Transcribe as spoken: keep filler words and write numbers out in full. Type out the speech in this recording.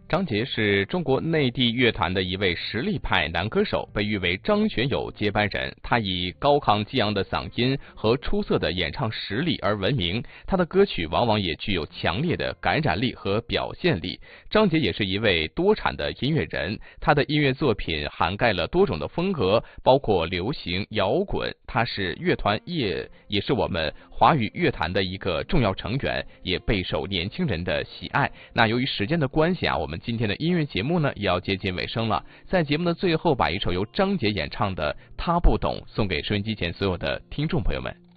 张杰是中国内地乐坛的一位实力派男歌手，被誉为张学友接班人。他以高亢激昂的嗓音和出色的演唱实力而闻名，他的歌曲往往也具有强烈的感染力和表现力。张杰也是一位多产的音乐人，他的音乐作品涵盖了多种的风格，包括流行、摇滚。他是乐团业，也是我们华语乐坛的一个重要成员，也备受年轻人的喜爱。那由于时间的关系啊，我们今天的音乐节目呢也要接近尾声了。在节目的最后，把一首由张杰演唱的《他不懂》送给收音机前所有的听众朋友们。